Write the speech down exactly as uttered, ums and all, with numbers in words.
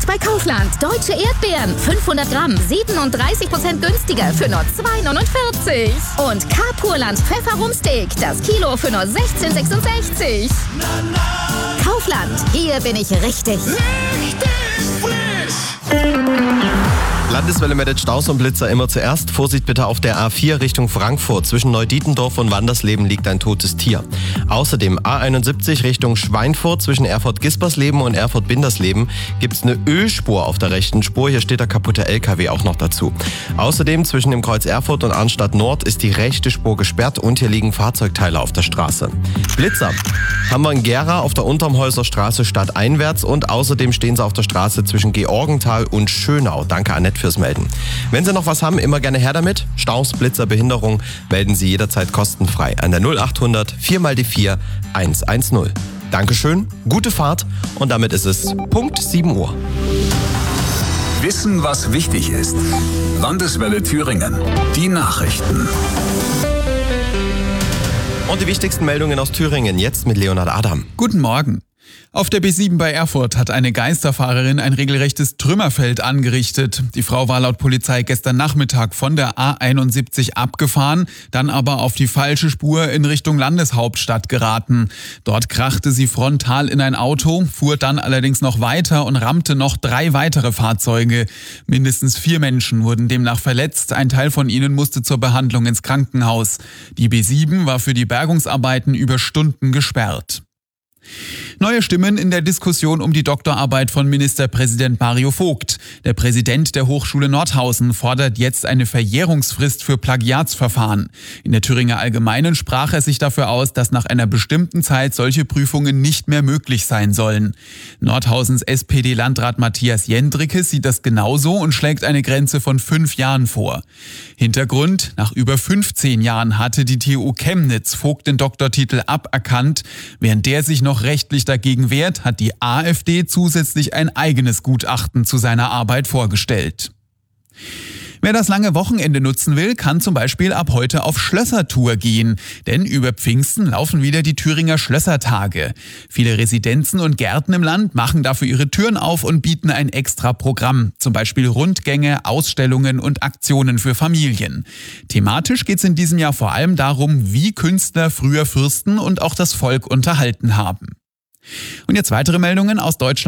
bei Kaufland. Deutsche Erdbeeren, fünfhundert Gramm, siebenunddreißig Prozent günstiger für nur zwei neunundvierzig. Und K-Purland Pfefferumsteak, das Kilo für nur sechzehn sechsundsechzig. Kaufland, hier bin ich richtig. Richtig frisch! Landeswelle meldet Staus und Blitzer immer zuerst. Vorsicht bitte auf der A vier Richtung Frankfurt. Zwischen Neudietendorf und Wandersleben liegt ein totes Tier. Außerdem A einundsiebzig Richtung Schweinfurt. Zwischen Erfurt-Gispersleben und Erfurt-Bindersleben gibt es eine Ölspur auf der rechten Spur. Hier steht der kaputte L K W auch noch dazu. Außerdem zwischen dem Kreuz Erfurt und Arnstadt Nord ist die rechte Spur gesperrt und hier liegen Fahrzeugteile auf der Straße. Blitzer haben wir in Gera auf der Untermhäuser Straße stadteinwärts und außerdem stehen sie auf der Straße zwischen Georgenthal und Schönau. Danke Annette fürs Melden. Wenn Sie noch was haben, immer gerne her damit. Staus, Blitzer, Behinderung, melden Sie jederzeit kostenfrei an der null achthundert vier mal die vier hundertzehn. Dankeschön, gute Fahrt und damit ist es Punkt sieben Uhr. Wissen, was wichtig ist. Landeswelle Thüringen. Die Nachrichten. Und die wichtigsten Meldungen aus Thüringen jetzt mit Leonhard Adam. Guten Morgen. Auf der B sieben bei Erfurt hat eine Geisterfahrerin ein regelrechtes Trümmerfeld angerichtet. Die Frau war laut Polizei gestern Nachmittag von der A einundsiebzig abgefahren, dann aber auf die falsche Spur in Richtung Landeshauptstadt geraten. Dort krachte sie frontal in ein Auto, fuhr dann allerdings noch weiter und rammte noch drei weitere Fahrzeuge. Mindestens vier Menschen wurden demnach verletzt, ein Teil von ihnen musste zur Behandlung ins Krankenhaus. Die B sieben war für die Bergungsarbeiten über Stunden gesperrt. Neue Stimmen in der Diskussion um die Doktorarbeit von Ministerpräsident Mario Vogt. Der Präsident der Hochschule Nordhausen fordert jetzt eine Verjährungsfrist für Plagiatsverfahren. In der Thüringer Allgemeinen sprach er sich dafür aus, dass nach einer bestimmten Zeit solche Prüfungen nicht mehr möglich sein sollen. Nordhausens S P D-Landrat Matthias Jendricke sieht das genauso und schlägt eine Grenze von fünf Jahren vor. Hintergrund: Nach über fünfzehn Jahren hatte die T U Chemnitz Vogt den Doktortitel aberkannt. Während der sich noch rechtlich dagegen wehrt, hat die AfD zusätzlich ein eigenes Gutachten zu seiner Arbeit vorgestellt. Wer das lange Wochenende nutzen will, kann zum Beispiel ab heute auf Schlössertour gehen. Denn über Pfingsten laufen wieder die Thüringer Schlössertage. Viele Residenzen und Gärten im Land machen dafür ihre Türen auf und bieten ein extra Programm. Zum Beispiel Rundgänge, Ausstellungen und Aktionen für Familien. Thematisch geht es in diesem Jahr vor allem darum, wie Künstler früher Fürsten und auch das Volk unterhalten haben. Und jetzt weitere Meldungen aus Deutschland.